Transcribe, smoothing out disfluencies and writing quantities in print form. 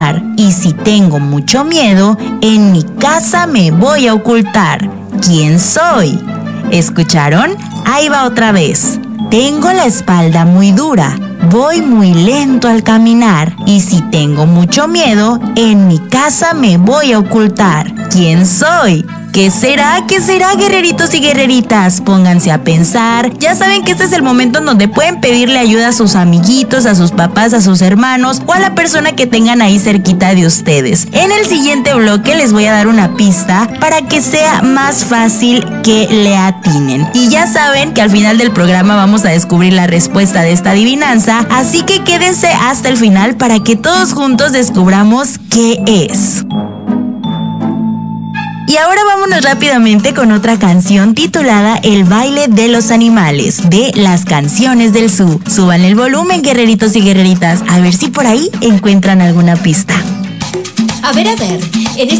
caminar. Y si tengo mucho miedo, en mi casa me voy a ocultar. ¿Quién soy? ¿Escucharon? Ahí va otra vez. Tengo la espalda muy dura, voy muy lento al caminar. Y si tengo mucho miedo, en mi casa me voy a ocultar. ¿Quién soy? ¿Qué será? ¿Qué será, guerreritos y guerreritas? Pónganse a pensar. Ya saben que este es el momento en donde pueden pedirle ayuda a sus amiguitos, a sus papás, a sus hermanos o a la persona que tengan ahí cerquita de ustedes. En el siguiente bloque les voy a dar una pista para que sea más fácil que le atinen. Y ya saben que al final del programa vamos a descubrir la respuesta de esta adivinanza, así que quédense hasta el final para que todos juntos descubramos qué es. Y ahora vámonos rápidamente con otra canción titulada El baile de los animales, de Las Canciones del Zoo. Suban el volumen, guerreritos y guerreritas, a ver si por ahí encuentran alguna pista. A ver, en